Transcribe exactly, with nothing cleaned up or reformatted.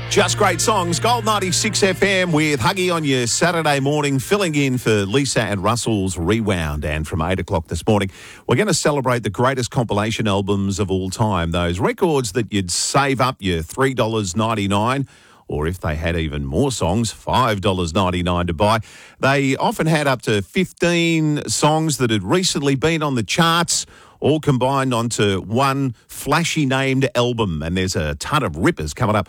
Just great songs. Gold ninety-six F M with Huggy on your Saturday morning, filling in for Lisa and Russell's Rewound. And from eight o'clock this morning, we're going to celebrate the greatest compilation albums of all time. Those records that you'd save up your three dollars ninety-nine, or if they had even more songs, five dollars ninety-nine to buy. They often had up to fifteen songs that had recently been on the charts, all combined onto one flashy named album. And there's a ton of rippers coming up